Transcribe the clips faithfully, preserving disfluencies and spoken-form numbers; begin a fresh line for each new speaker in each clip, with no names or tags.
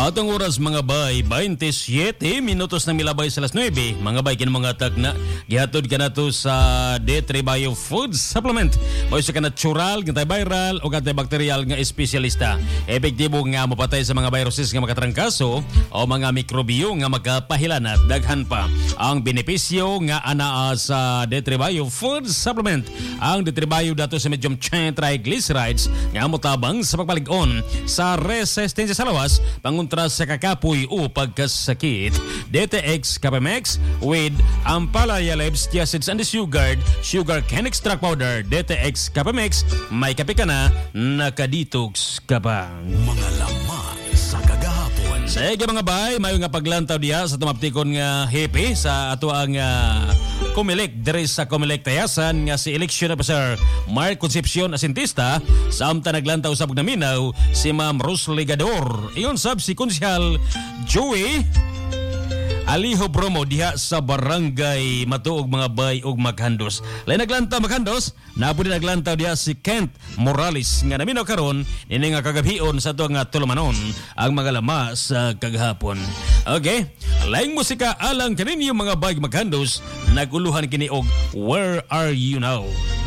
Atong oras mga bay, twenty-seven minutos na milabay sa alas nine. Mga bay, kin mga tagna, gihatod ka na to sa D three Bio Food Supplement. Moy sa ka natural, antiviral o antibacterial nga espesyalista. Epektibo nga mapatay sa mga viruses nga makatrangkaso o mga mikrobyo nga magkapahilanat. Daghan pa ang benepisyo nga anaa sa D three Bio Food Supplement. Ang D three Bio dato sa medium chain triglycerides nga motabang sa pagpalig-on sa resistensya sa lawas pangontra sa kakapoy o pagkasakit. D T X Capamex with Ampalaya Labs, Tiacids and the Sugar, Sugar Cane Extract Powder. D T X Capamex, may kape ka na, nakadetox ka pa.
Mga laman sa kagahapon.
Sige mga bay, mayo nga paglantaw diya sa tumaptikon nga hepe sa ato ang uh, Comelec diri sa Comelec Tayasan nga si Election Officer Mark Concepcion Asintista samtang naglantaw sa pagnaminaw si Ma'am Rose Ligador. Iyon sab si Konsyal Joey Aliho Bromo diha sa barangay Matuog mga bay ug Maghandos. Lain naglantaw Maghandos, napo din naglantaw diha si Kent Morales nga naminaw karon ini nga kagabion sa ato nga tulumanon ang mga lama sa kagahapon. Okay, laing musika alang kaninyo mga bay Maghandos, naguluhan kini og Where Are You Now?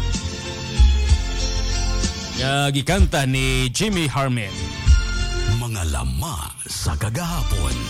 Nga gikanta ni Jimmy Harmon.
Mga lama sa kagahapon.